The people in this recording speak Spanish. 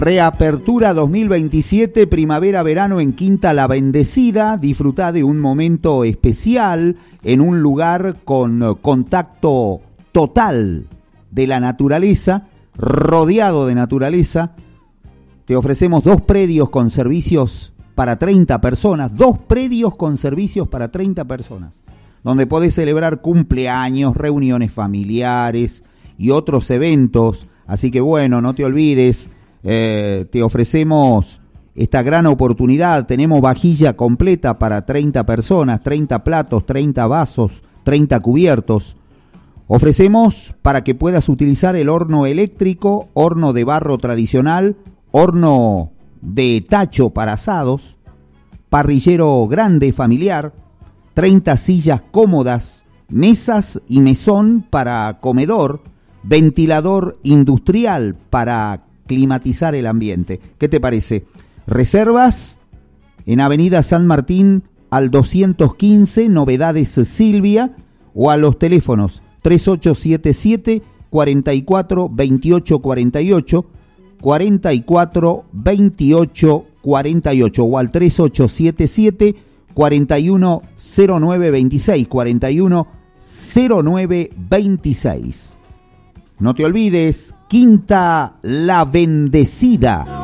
Reapertura 2027, primavera-verano en Quinta La Bendecida. Disfrutá de un momento especial en un lugar con contacto total de la naturaleza, rodeado de naturaleza. Te ofrecemos 2 predios con servicios para 30 personas, 2 predios con servicios para 30 personas, donde podés celebrar cumpleaños, reuniones familiares y otros eventos. Así que bueno, no te olvides. Te ofrecemos esta gran oportunidad. Tenemos vajilla completa para 30 personas, 30 platos, 30 vasos, 30 cubiertos. Ofrecemos para que puedas utilizar el horno eléctrico, horno de barro tradicional, horno de tacho para asados, parrillero grande familiar, 30 sillas cómodas, mesas y mesón para comedor, ventilador industrial para climatizar el ambiente. ¿Qué te parece? Reservas en Avenida San Martín al 215, Novedades Silvia, o a los teléfonos 3877 44 28 48, 44 28 48, o al 3877 4109 26, 4109 26. No te olvides, Quinta La Bendecida.